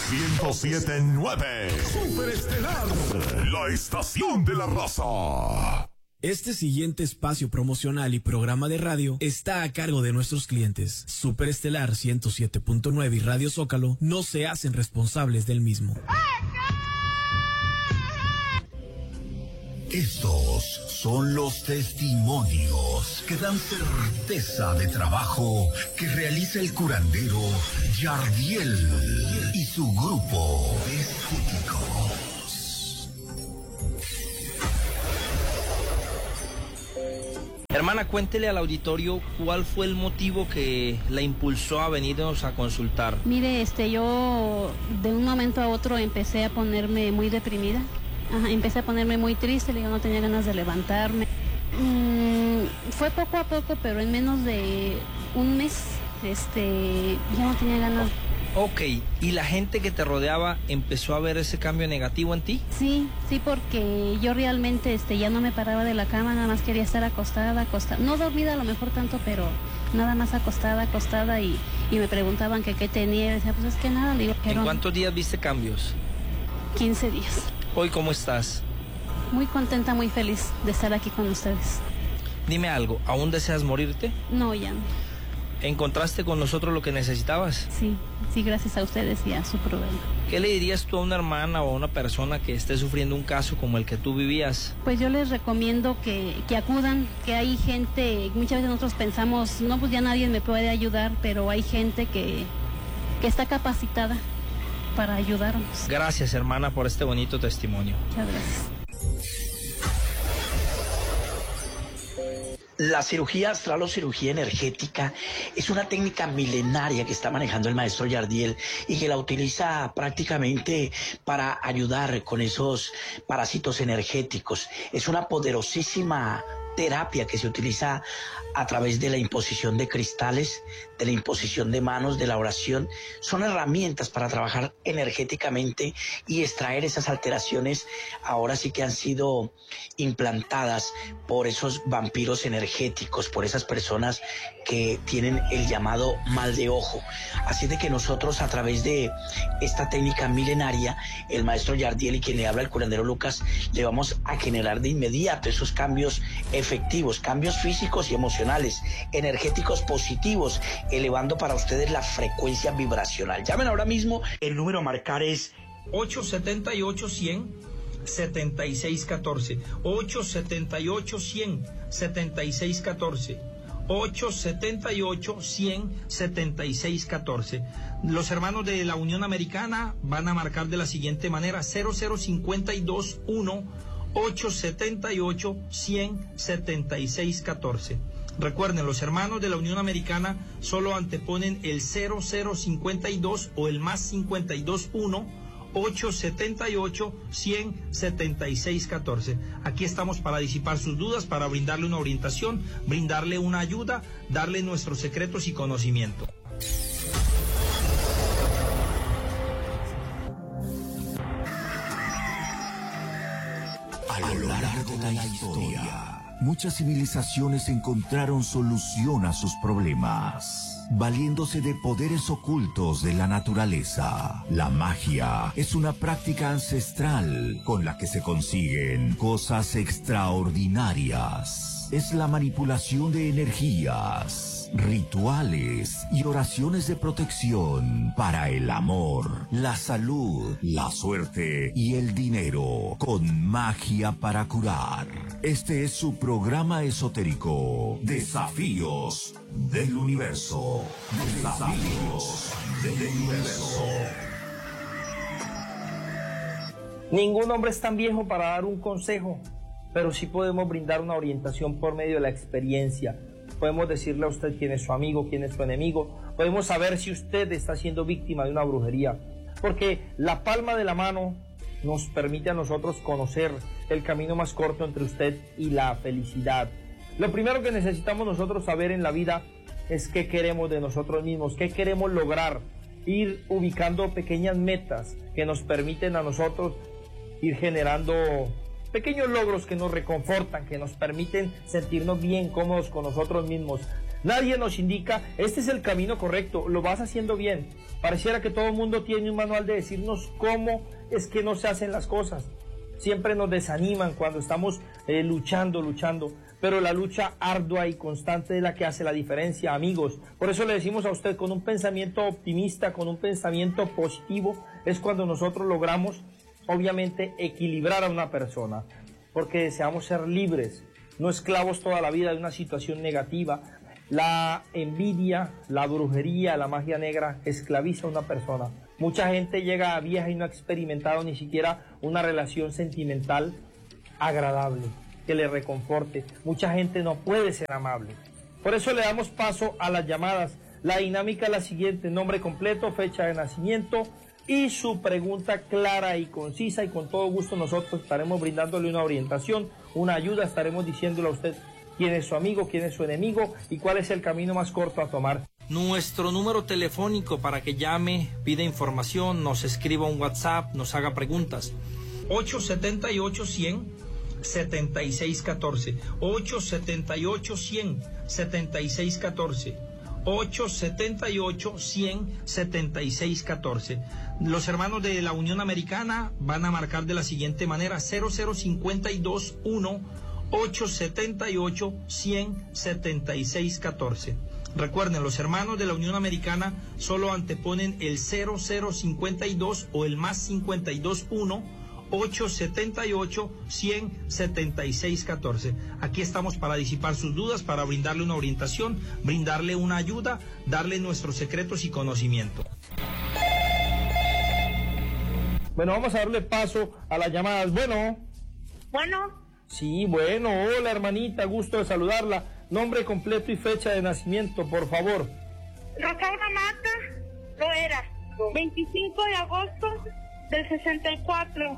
107.9 Superestelar, la estación de la raza. Este siguiente espacio promocional y programa de radio está a cargo de nuestros clientes. Superestelar 107.9 y Radio Zócalo no se hacen responsables del mismo. Estos son los testimonios que dan certeza de trabajo que realiza el curandero Yardiel y su grupo de escépticos. Hermana, cuéntele al auditorio cuál fue el motivo que la impulsó a venirnos a consultar. Mire, yo de un momento a otro empecé a ponerme muy deprimida. Empecé a ponerme muy triste, yo no tenía ganas de levantarme. Fue poco a poco, pero en menos de un mes, ya no tenía ganas. Ok, ¿y la gente que te rodeaba empezó a ver ese cambio negativo en ti? Sí, porque yo realmente ya no me paraba de la cama, nada más quería estar acostada. No dormida a lo mejor tanto, pero nada más acostada y me preguntaban que qué tenía, y decía, pues es que nada, le digo, ¿En cuántos días viste cambios? 15 días. ¿Hoy cómo estás? Muy contenta, muy feliz de estar aquí con ustedes. Dime algo, ¿aún deseas morirte? No, ya no. ¿Encontraste con nosotros lo que necesitabas? Sí, gracias a ustedes y a su programa. ¿Qué le dirías tú a una hermana o a una persona que esté sufriendo un caso como el que tú vivías? Pues yo les recomiendo que acudan, que hay gente, muchas veces nosotros pensamos, no, pues ya nadie me puede ayudar, pero hay gente que está capacitada para ayudarnos. Gracias, hermana, por este bonito testimonio. Muchas gracias. La cirugía astral o cirugía energética es una técnica milenaria que está manejando el maestro Yardiel y que la utiliza prácticamente para ayudar con esos parásitos energéticos. Es una poderosísima terapia que se utiliza a través de la imposición de cristales, de la imposición de manos, de la oración. Son herramientas para trabajar energéticamente y extraer esas alteraciones ahora sí que han sido implantadas por esos vampiros energéticos, por esas personas que tienen el llamado mal de ojo. Así de que nosotros, a través de esta técnica milenaria, el maestro Yardiel y quien le habla, el curandero Lucas, le vamos a generar de inmediato esos cambios efectivos, cambios físicos y emocionales, energéticos positivos, elevando para ustedes la frecuencia vibracional. Llamen ahora mismo, el número a marcar es 878-100-7614, 878-100-7614, 878-100-7614. Los hermanos de la Unión Americana van a marcar de la siguiente manera: 00521 878-100-7614. Recuerden, los hermanos de la Unión Americana solo anteponen el 0052 o el más 521 878-100-7614. Aquí estamos para disipar sus dudas, para brindarle una orientación, brindarle una ayuda, darle nuestros secretos y conocimiento. A lo largo de la historia, muchas civilizaciones encontraron solución a sus problemas, valiéndose de poderes ocultos de la naturaleza. La magia es una práctica ancestral con la que se consiguen cosas extraordinarias. Es la manipulación de energías, rituales y oraciones de protección para el amor, la salud, la suerte y el dinero, con magia para curar. Este es su programa esotérico, Desafíos del Universo. Desafíos del Universo. Ningún hombre es tan viejo para dar un consejo, pero sí podemos brindar una orientación por medio de la experiencia. Podemos decirle a usted quién es su amigo, quién es su enemigo. Podemos saber si usted está siendo víctima de una brujería, porque la palma de la mano nos permite a nosotros conocer el camino más corto entre usted y la felicidad. Lo primero que necesitamos nosotros saber en la vida es qué queremos de nosotros mismos, qué queremos lograr, ir ubicando pequeñas metas que nos permiten a nosotros ir generando pequeños logros que nos reconfortan, que nos permiten sentirnos bien, cómodos con nosotros mismos. Nadie nos indica, este es el camino correcto, lo vas haciendo bien. Pareciera que todo el mundo tiene un manual de decirnos cómo es que no se hacen las cosas. Siempre nos desaniman cuando estamos luchando, pero la lucha ardua y constante es la que hace la diferencia, amigos. Por eso le decimos a usted, con un pensamiento optimista, con un pensamiento positivo, es cuando nosotros logramos, obviamente, equilibrar a una persona, porque deseamos ser libres, no esclavos toda la vida de una situación negativa. La envidia, la brujería, la magia negra esclaviza a una persona. Mucha gente llega a vieja y no ha experimentado ni siquiera una relación sentimental agradable, que le reconforte. Mucha gente no puede ser amable. Por eso le damos paso a las llamadas. La dinámica es la siguiente: nombre completo, fecha de nacimiento y su pregunta clara y concisa, y con todo gusto nosotros estaremos brindándole una orientación, una ayuda, estaremos diciéndole a usted quién es su amigo, quién es su enemigo y cuál es el camino más corto a tomar. Nuestro número telefónico para que llame, pida información, nos escriba un WhatsApp, nos haga preguntas. 878-100-7614. 878-100-7614. 878-100-7614. Los hermanos de la Unión Americana van a marcar de la siguiente manera: 00521 878-100-7614. Recuerden, los hermanos de la Unión Americana solo anteponen el 0052 o el más 521 878-100-7614. Aquí estamos para disipar sus dudas, para brindarle una orientación, brindarle una ayuda, darle nuestros secretos y conocimiento. Bueno, vamos a darle paso a las llamadas. Bueno. Sí, bueno, hola hermanita, gusto de saludarla. Nombre completo y fecha de nacimiento, por favor. Rosaura Mata, Loera, 25 de agosto del 64.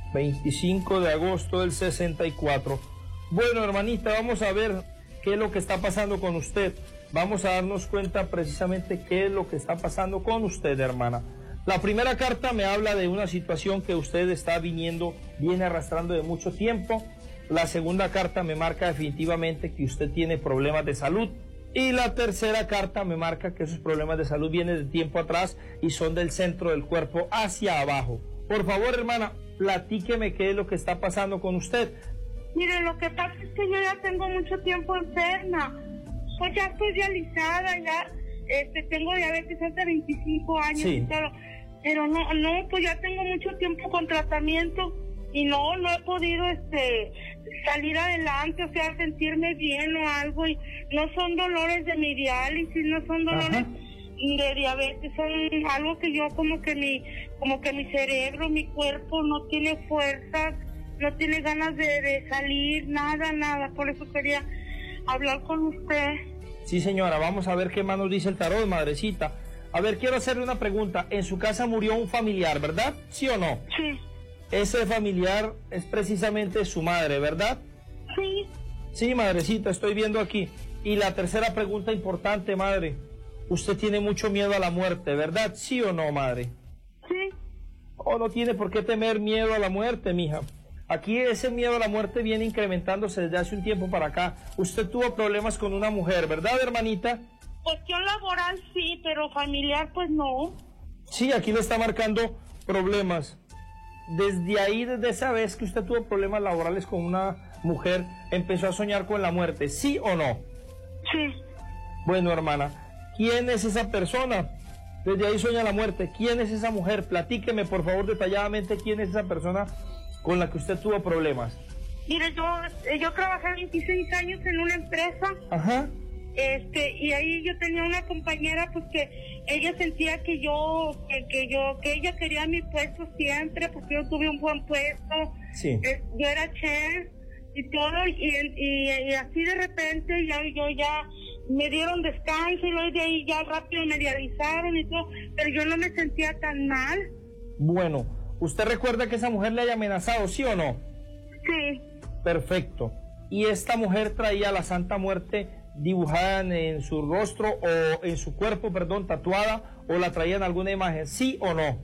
25 de agosto del 64. Bueno, hermanita, vamos a ver qué es lo que está pasando con usted. Vamos a darnos cuenta precisamente qué es lo que está pasando con usted, hermana. La primera carta me habla de una situación que usted viene arrastrando de mucho tiempo. La segunda carta me marca definitivamente que usted tiene problemas de salud. Y la tercera carta me marca que esos problemas de salud vienen de tiempo atrás y son del centro del cuerpo hacia abajo. Por favor, hermana, platíqueme qué es lo que está pasando con usted. Mire, lo que pasa es que yo ya tengo mucho tiempo enferma. Pues ya estoy dializada, ya tengo diabetes hace 25 años, sí. Y todo. Pero no, pues ya tengo mucho tiempo con tratamiento y no he podido salir adelante, o sea, sentirme bien o algo. Y no son dolores de mi diálisis, no son dolores de diabetes, son algo que yo como que mi cerebro, mi cuerpo no tiene fuerzas, no tiene ganas de salir, nada. Por eso quería hablar con usted. Sí, señora, vamos a ver qué más nos dice el tarot, madrecita. A ver, quiero hacerle una pregunta. En su casa murió un familiar, ¿verdad? ¿Sí o no? Sí. Ese familiar es precisamente su madre, ¿verdad? Sí. Sí, madrecita, estoy viendo aquí. Y la tercera pregunta importante, madre. Usted tiene mucho miedo a la muerte, ¿verdad? ¿Sí o no, madre? Sí. Oh, no tiene por qué temer miedo a la muerte, mija. Aquí ese miedo a la muerte viene incrementándose desde hace un tiempo para acá. Usted tuvo problemas con una mujer, ¿verdad, hermanita? Cuestión laboral sí, pero familiar pues no. Sí, aquí le está marcando problemas. Desde esa vez que usted tuvo problemas laborales con una mujer, empezó a soñar con la muerte, ¿sí o no? Sí. Bueno, hermana, ¿quién es esa persona? Desde ahí sueña la muerte. ¿Quién es esa mujer? Platíqueme, por favor, detalladamente quién es esa persona con la que usted tuvo problemas. Mire, yo trabajé 26 años en una empresa. Ajá. Y ahí yo tenía una compañera pues que ella sentía que ella quería mi puesto siempre porque yo tuve un buen puesto. Sí. Yo era chef y todo y así de repente ya me dieron descanso y luego de ahí ya rápido me dializaron y todo, pero yo no me sentía tan mal. Bueno, ¿usted recuerda que esa mujer le haya amenazado, sí o no? Sí. Perfecto. ¿Y esta mujer traía la Santa Muerte dibujada en su rostro o en su cuerpo, tatuada, o la traía en alguna imagen, sí o no?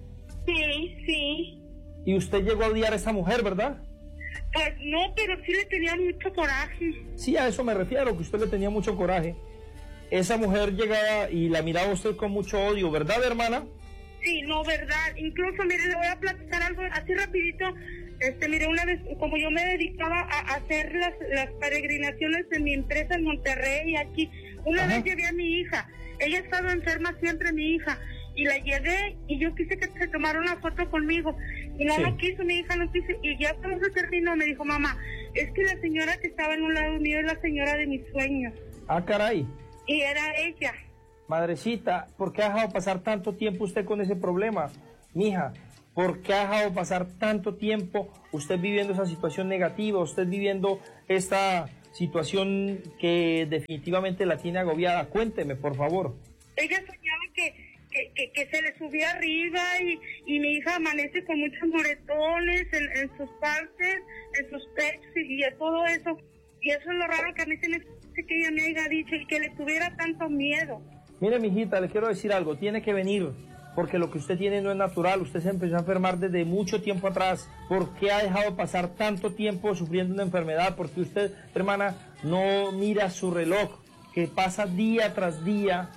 Sí. ¿Y usted llegó a odiar a esa mujer, verdad? Pues no, pero sí le tenía mucho coraje. Sí, a eso me refiero, que usted le tenía mucho coraje. esa mujer llegaba y la miraba usted con mucho odio, ¿verdad, hermana? Sí, no, verdad. Incluso, mire, le voy a platicar algo así rapidito. Mire, una vez, como yo me dedicaba a hacer las peregrinaciones de mi empresa en Monterrey y aquí, una vez llevé a mi hija. Ella estaba enferma siempre, mi hija, y la llevé y yo quise que se tomara una foto conmigo. Y no quiso, mi hija no quiso. Y ya cuando se terminó me dijo, mamá, es que la señora que estaba en un lado mío es la señora de mis sueños. Ah, caray. Y era ella. Madrecita, ¿por qué ha dejado pasar tanto tiempo usted con ese problema? Mija, ¿por qué ha dejado pasar tanto tiempo usted viviendo esa situación negativa, usted viviendo esta situación que definitivamente la tiene agobiada? Cuénteme, por favor. Ella soñaba que se le subía arriba y mi hija amanece con muchos moretones en sus partes, en sus pechos y todo eso. Y eso es lo raro que a mí se me hace que ella me haya dicho y que le tuviera tanto miedo. Mire, mijita, le quiero decir algo, tiene que venir, porque lo que usted tiene no es natural, usted se empezó a enfermar desde mucho tiempo atrás. ¿Por qué ha dejado pasar tanto tiempo sufriendo una enfermedad? Porque usted, hermana, no mira su reloj, que pasa día tras día,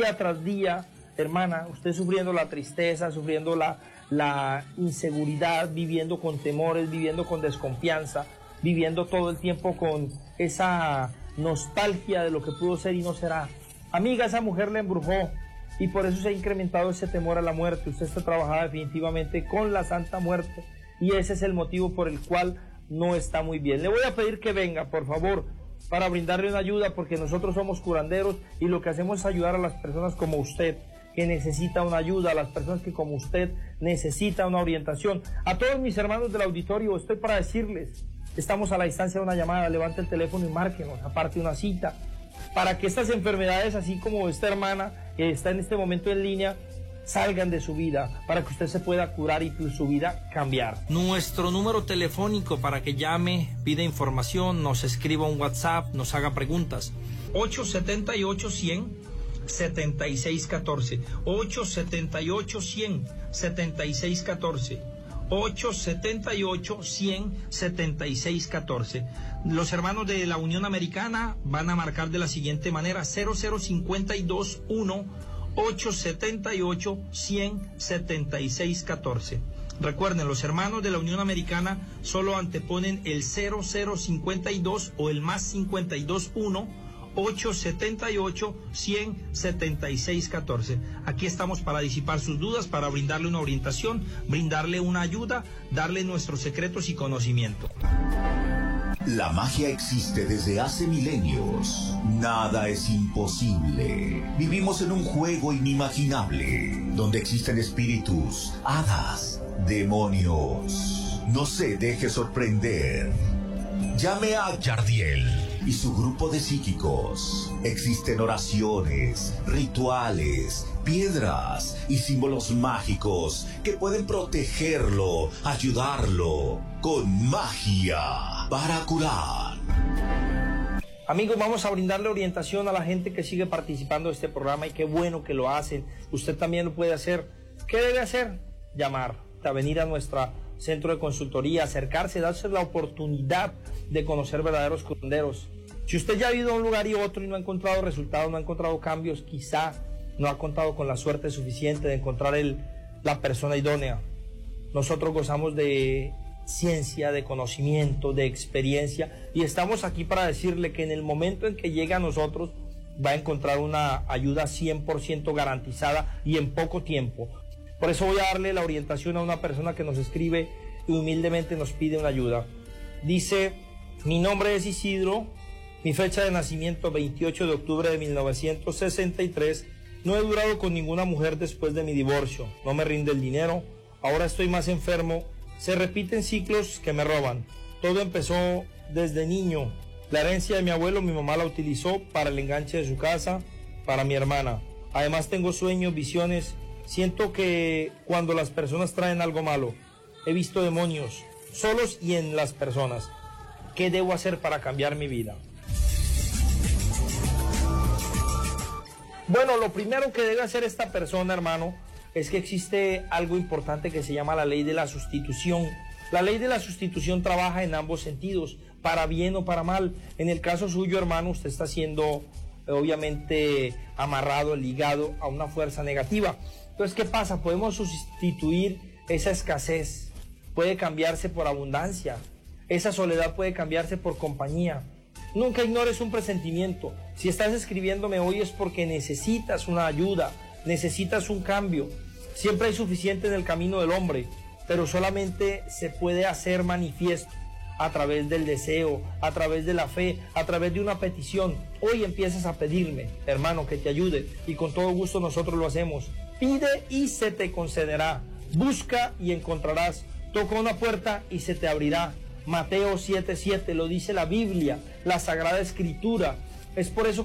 hermana, usted sufriendo la tristeza, sufriendo la inseguridad, viviendo con temores, viviendo con desconfianza, viviendo todo el tiempo con esa nostalgia de lo que pudo ser y no será. Amiga, esa mujer le embrujó y por eso se ha incrementado ese temor a la muerte. Usted está trabajando definitivamente con la Santa Muerte y ese es el motivo por el cual no está muy bien. Le voy a pedir que venga, por favor, para brindarle una ayuda, porque nosotros somos curanderos y lo que hacemos es ayudar a las personas como usted, que necesita una ayuda, a las personas que como usted necesita una orientación. A todos mis hermanos del auditorio, estoy para decirles, estamos a la distancia de una llamada, levante el teléfono y márquenos, aparte una cita, para que estas enfermedades, así como esta hermana que está en este momento en línea, salgan de su vida, para que usted se pueda curar y su vida cambiar. Nuestro número telefónico para que llame, pida información, nos escriba un WhatsApp, nos haga preguntas. 878-100-7614. 878-100-7614. 878-100-7614. Los hermanos de la Unión Americana van a marcar de la siguiente manera: 00521 878-100-7614. Recuerden, los hermanos de la Unión Americana solo anteponen el 0052 o el más 521 878-100-7614. Aquí estamos para disipar sus dudas, para brindarle una orientación, brindarle una ayuda, darle nuestros secretos y conocimiento. La magia existe desde hace milenios. Nada es imposible. Vivimos en un juego inimaginable, donde existen espíritus, hadas, demonios. No se deje sorprender. Llame a Yardiel y su grupo de psíquicos. Existen oraciones, rituales, piedras y símbolos mágicos que pueden protegerlo, ayudarlo con magia para curar. Amigos, vamos a brindarle orientación a la gente que sigue participando de este programa y qué bueno que lo hacen. Usted también lo puede hacer. ¿Qué debe hacer? Llamar, a venir a nuestro centro de consultoría, acercarse, darse la oportunidad de conocer verdaderos curanderos. Si usted ya ha ido a un lugar y otro y no ha encontrado resultados, no ha encontrado cambios, quizá no ha contado con la suerte suficiente de encontrar la persona idónea. Nosotros gozamos de ciencia, de conocimiento, de experiencia y estamos aquí para decirle que en el momento en que llegue a nosotros va a encontrar una ayuda 100% garantizada y en poco tiempo. Por eso voy a darle la orientación a una persona que nos escribe y humildemente nos pide una ayuda. Dice: mi nombre es Isidro, mi fecha de nacimiento 28 de octubre de 1963, no he durado con ninguna mujer después de mi divorcio, no me rinde el dinero, ahora estoy más enfermo, se repiten ciclos que me roban, todo empezó desde niño, la herencia de mi abuelo mi mamá la utilizó para el enganche de su casa, para mi hermana, además tengo sueños, visiones, siento que cuando las personas traen algo malo, he visto demonios, solos y en las personas. ¿Qué debo hacer para cambiar mi vida? Bueno, lo primero que debe hacer esta persona, hermano, es que existe algo importante que se llama la ley de la sustitución. La ley de la sustitución trabaja en ambos sentidos, para bien o para mal. En el caso suyo, hermano, usted está siendo obviamente amarrado, ligado a una fuerza negativa. Entonces, ¿qué pasa? Podemos sustituir esa escasez, puede cambiarse por abundancia, esa soledad puede cambiarse por compañía. Nunca ignores un presentimiento. Si estás escribiéndome hoy es porque necesitas una ayuda, necesitas un cambio. Siempre hay suficiente en el camino del hombre, pero solamente se puede hacer manifiesto a través del deseo, a través de la fe, a través de una petición. Hoy empiezas a pedirme, hermano, que te ayude, y con todo gusto nosotros lo hacemos. Pide y se te concederá. Busca y encontrarás. Toca una puerta y se te abrirá. Mateo 7:7, lo dice la Biblia, la Sagrada Escritura. Es por eso